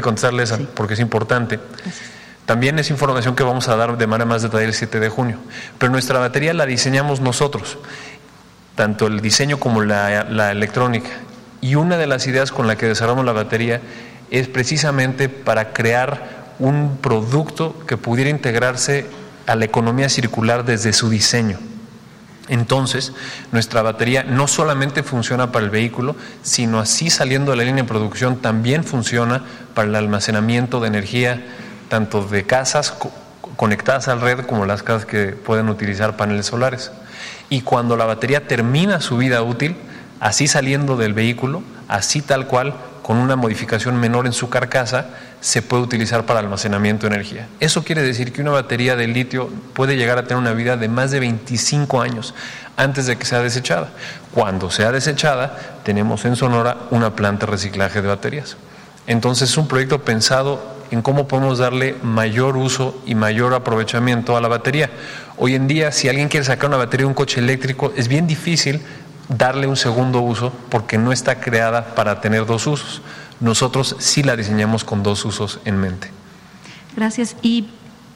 contestarle esa, sí, porque es importante. Gracias. También es información que vamos a dar de manera más detallada el 7 de junio. Pero nuestra batería la diseñamos nosotros, tanto el diseño como la electrónica. Y una de las ideas con la que desarrollamos la batería es precisamente para crear un producto que pudiera integrarse a la economía circular desde su diseño. Entonces, nuestra batería no solamente funciona para el vehículo, sino así saliendo de la línea de producción también funciona para el almacenamiento de energía, tanto de casas conectadas a la red como las casas que pueden utilizar paneles solares. Y cuando la batería termina su vida útil, así saliendo del vehículo, así tal cual, con una modificación menor en su carcasa, se puede utilizar para almacenamiento de energía. Eso quiere decir que una batería de litio puede llegar a tener una vida de más de 25 años antes de que sea desechada. Cuando sea desechada, tenemos en Sonora una planta de reciclaje de baterías. Entonces es un proyecto pensado en cómo podemos darle mayor uso y mayor aprovechamiento a la batería. Hoy en día, si alguien quiere sacar una batería de un coche eléctrico, es bien difícil darle un segundo uso porque no está creada para tener dos usos. Nosotros sí la diseñamos con dos usos en mente. Gracias. Y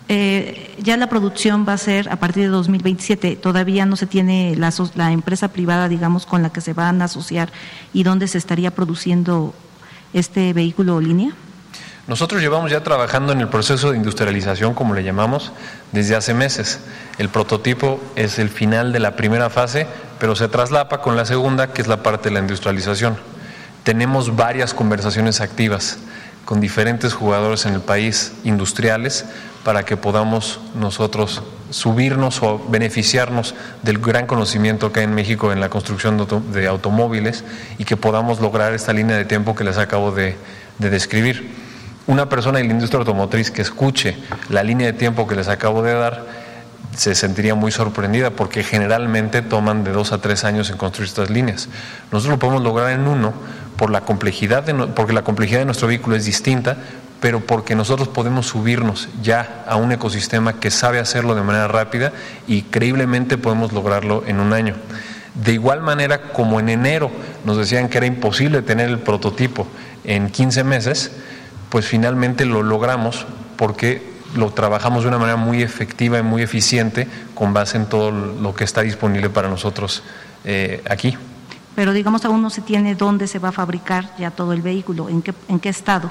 ya la producción va a ser a partir de 2027. Todavía no se tiene la empresa privada, digamos, con la que se van a asociar y dónde se estaría produciendo este vehículo o línea. Nosotros llevamos ya trabajando en el proceso de industrialización, como le llamamos, desde hace meses. El prototipo es el final de la primera fase, pero se traslapa con la segunda, que es la parte de la industrialización. Tenemos varias conversaciones activas con diferentes jugadores en el país, industriales, para que podamos nosotros subirnos o beneficiarnos del gran conocimiento que hay en México en la construcción de automóviles y que podamos lograr esta línea de tiempo que les acabo de describir. Una persona de la industria automotriz que escuche la línea de tiempo que les acabo de dar se sentiría muy sorprendida porque generalmente toman de 2 a 3 años en construir estas líneas. Nosotros lo podemos lograr en 1 por la complejidad porque la complejidad de nuestro vehículo es distinta, pero porque nosotros podemos subirnos ya a un ecosistema que sabe hacerlo de manera rápida y creíblemente podemos lograrlo en 1 año. De igual manera, como en enero nos decían que era imposible tener el prototipo en 15 meses, pues finalmente lo logramos porque lo trabajamos de una manera muy efectiva y muy eficiente con base en todo lo que está disponible para nosotros aquí. Pero digamos aún no se tiene dónde se va a fabricar ya todo el vehículo, ¿en qué estado?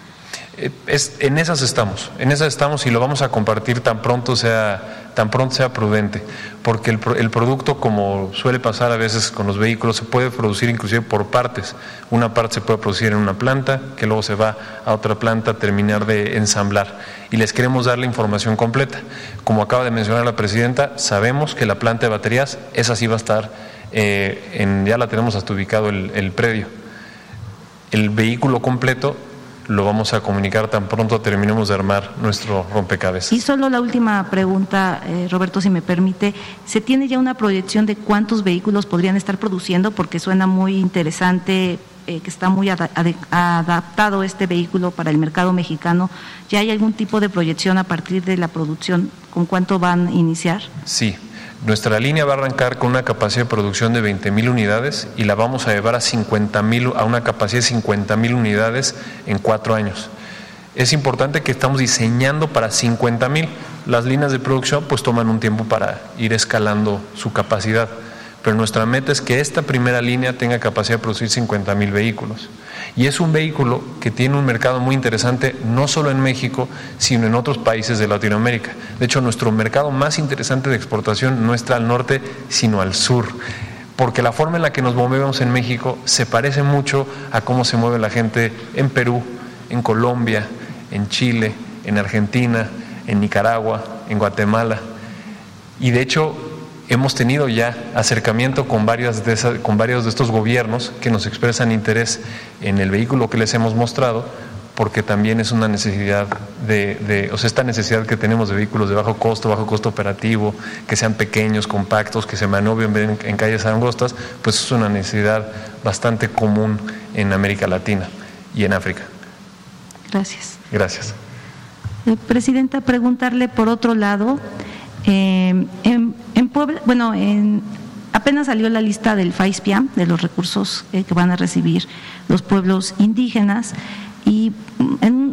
En esas estamos y lo vamos a compartir tan pronto sea prudente, porque el producto, como suele pasar a veces con los vehículos, se puede producir inclusive por partes. Una parte se puede producir en una planta, que luego se va a otra planta a terminar de ensamblar, y les queremos dar la información completa. Como acaba de mencionar la presidenta, sabemos que la planta de baterías, esa sí va a estar, ya la tenemos hasta ubicado el predio. El vehículo completo lo vamos a comunicar tan pronto terminemos de armar nuestro rompecabezas. Y solo la última pregunta, Roberto, si me permite, ¿se tiene ya una proyección de cuántos vehículos podrían estar produciendo? Porque suena muy interesante, que está muy adaptado este vehículo para el mercado mexicano. ¿Ya hay algún tipo de proyección a partir de la producción? ¿Con cuánto van a iniciar? Sí. Nuestra línea va a arrancar con una capacidad de producción de 20,000 unidades y la vamos a llevar a una capacidad de 50,000 unidades en 4 años. Es importante que estamos diseñando para 50,000. Las líneas de producción pues toman un tiempo para ir escalando su capacidad, pero nuestra meta es que esta primera línea tenga capacidad de producir 50,000 vehículos. Y es un vehículo que tiene un mercado muy interesante, no solo en México, sino en otros países de Latinoamérica. De hecho, nuestro mercado más interesante de exportación no está al norte, sino al sur, porque la forma en la que nos movemos en México se parece mucho a cómo se mueve la gente en Perú, en Colombia, en Chile, en Argentina, en Nicaragua, en Guatemala. Y de hecho, hemos tenido ya acercamiento con varios de estos gobiernos que nos expresan interés en el vehículo que les hemos mostrado, porque también es una necesidad esta necesidad que tenemos de vehículos de bajo costo operativo, que sean pequeños, compactos, que se maniobren en calles angostas, pues es una necesidad bastante común en América Latina y en África. Gracias. Gracias. Presidenta, preguntarle por otro lado, en Puebla, apenas salió la lista del FAISPIAM, de los recursos que van a recibir los pueblos indígenas, y en